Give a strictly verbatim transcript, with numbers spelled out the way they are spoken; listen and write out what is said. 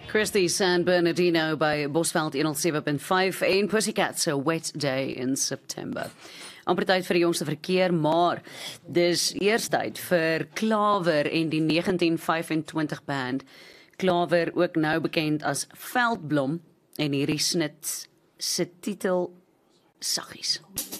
Christie San Bernardino by Bosveld one oh seven point five en Pussycats a Wet Day in September. Amper tyd vir die jongste verkeer, maar dis eers tyd vir Klawer en die negentien vyf-en-twintig band. Klawer, ook nou bekend as Veldblom, en hierdie snit se titel Saggies.